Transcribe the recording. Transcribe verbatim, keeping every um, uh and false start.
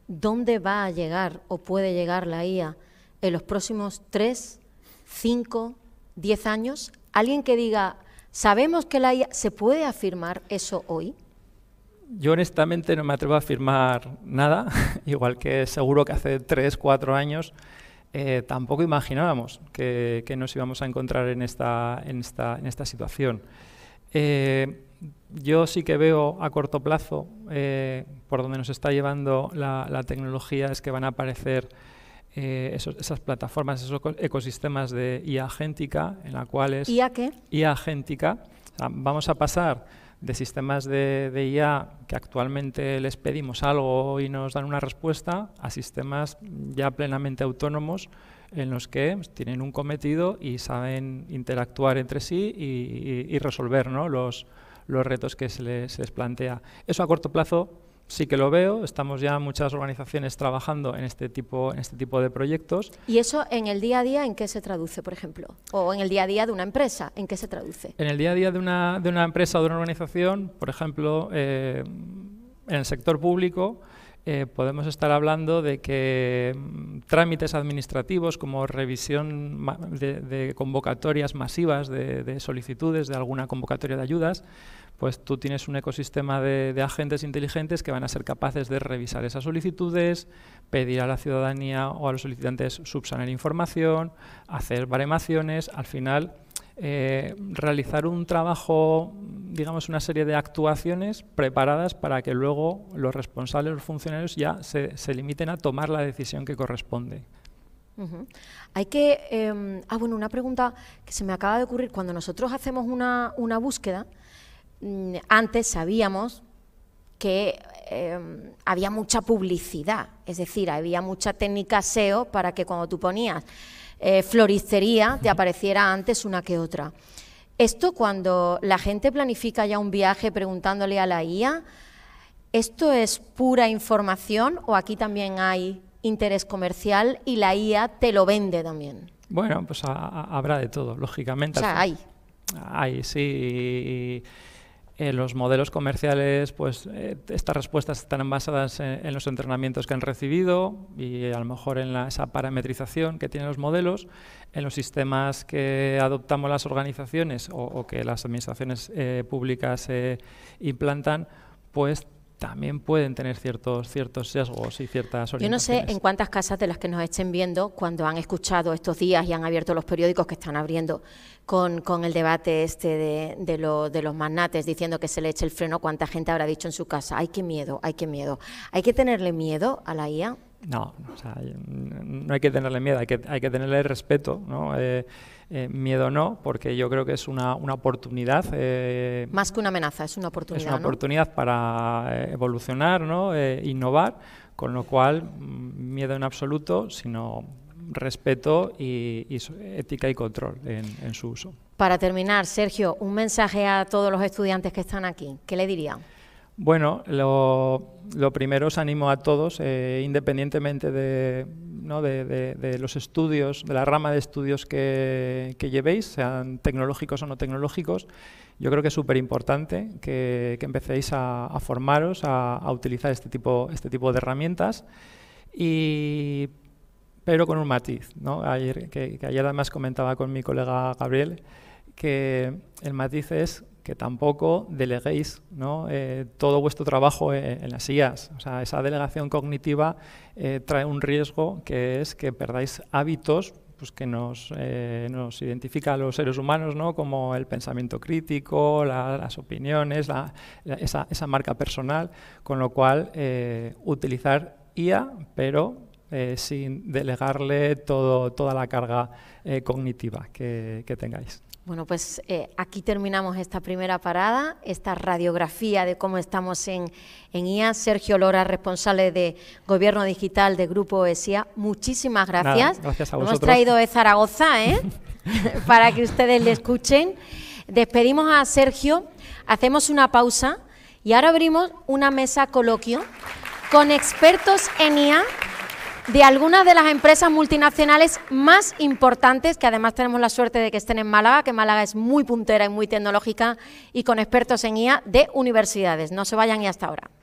dónde va a llegar o puede llegar la I A en los próximos tres, cinco, diez años? ¿Alguien que diga, sabemos que la I A, se puede afirmar eso hoy? Yo honestamente no me atrevo a afirmar nada, igual que seguro que hace tres, cuatro años eh, tampoco imaginábamos que, que nos íbamos a encontrar en esta, en esta, en esta situación. Eh, yo sí que veo a corto plazo, eh, por donde nos está llevando la, la tecnología, es que van a aparecer eh, esos, esas plataformas, esos ecosistemas de I A agéntica, en la cual es... ¿I A qué? I A agéntica. O sea, vamos a pasar de sistemas de, de I A que actualmente les pedimos algo y nos dan una respuesta, a sistemas ya plenamente autónomos en los que tienen un cometido y saben interactuar entre sí y, y, y resolver, ¿no?, los, los retos que se les, se les plantea. Eso a corto plazo sí que lo veo, estamos ya muchas organizaciones trabajando en este tipo, en este tipo de proyectos. ¿Y eso en el día a día en qué se traduce, por ejemplo? ¿O en el día a día de una empresa, en qué se traduce? En el día a día de una, de una empresa o de una organización, por ejemplo, eh, en el sector público, eh, podemos estar hablando de que mm, trámites administrativos como revisión de, de convocatorias masivas de, de solicitudes de alguna convocatoria de ayudas, pues tú tienes un ecosistema de, de agentes inteligentes que van a ser capaces de revisar esas solicitudes, pedir a la ciudadanía o a los solicitantes subsanar información, hacer baremaciones, al final eh, realizar un trabajo, digamos una serie de actuaciones preparadas para que luego los responsables, los funcionarios ya se, se limiten a tomar la decisión que corresponde. Uh-huh. Hay que... Eh, ah, bueno, una pregunta que se me acaba de ocurrir. Cuando nosotros hacemos una, una búsqueda, antes sabíamos que eh, había mucha publicidad, es decir, había mucha técnica S E O para que cuando tú ponías eh, floristería te apareciera antes una que otra. Esto, cuando la gente planifica ya un viaje preguntándole a la I A, ¿esto es pura información o aquí también hay interés comercial y la I A te lo vende también? Bueno, pues a, a, habrá de todo, lógicamente. O sea, hay. Hay, sí. Y, Eh, los modelos comerciales, pues eh, estas respuestas están basadas en, en los entrenamientos que han recibido y a lo mejor en la, esa parametrización que tienen los modelos, en los sistemas que adoptamos las organizaciones o, o que las administraciones eh, públicas eh, implantan, pues también pueden tener ciertos, ciertos sesgos y ciertas orientaciones. Yo no sé en cuántas casas de las que nos estén viendo, cuando han escuchado estos días y han abierto los periódicos que están abriendo con, con el debate este de, de, lo, de los magnates diciendo que se le eche el freno, cuánta gente habrá dicho en su casa, ¡ay, qué miedo, ay, qué miedo! ¿Hay que tenerle miedo a la I A? No, o sea, no hay que tenerle miedo, hay que, hay que tenerle respeto, ¿no? Eh, eh, miedo no, porque yo creo que es una, una oportunidad. Eh, Más que una amenaza, es una oportunidad, Es una ¿no? oportunidad para evolucionar, ¿no? Eh, innovar, con lo cual, miedo en absoluto, sino respeto y, y ética y control en, en su uso. Para terminar, Sergio, un mensaje a todos los estudiantes que están aquí, ¿qué le dirían? Bueno, lo, lo primero os animo a todos, eh, independientemente de, ¿no? de, de, de los estudios, de la rama de estudios que, que llevéis, sean tecnológicos o no tecnológicos, yo creo que es súper importante que, que empecéis a, a formaros, a, a utilizar este tipo, este tipo de herramientas, y, pero con un matiz, ¿no? Ayer, que, que ayer además comentaba con mi colega Gabriel, que el matiz es que tampoco deleguéis, ¿no? eh, todo vuestro trabajo en, en las I As. O sea, esa delegación cognitiva eh, trae un riesgo, que es que perdáis hábitos pues, que nos, eh, nos identifica a los seres humanos, ¿no? Como el pensamiento crítico, la, las opiniones, la, la, esa, esa marca personal, con lo cual eh, utilizar I A, pero eh, sin delegarle todo, toda la carga eh, cognitiva que, que tengáis. Bueno, pues eh, aquí terminamos esta primera parada, esta radiografía de cómo estamos en, en I A. Sergio Lora, responsable de Gobierno Digital de Grupo ESIA, muchísimas gracias. Nada, gracias a Lo vosotros. hemos traído de Zaragoza, ¿eh? para que ustedes le escuchen. Despedimos a Sergio, hacemos una pausa y ahora abrimos una mesa coloquio con expertos en I A de algunas de las empresas multinacionales más importantes, que además tenemos la suerte de que estén en Málaga, que Málaga es muy puntera y muy tecnológica, y con expertos en I A de universidades. No se vayan y hasta ahora.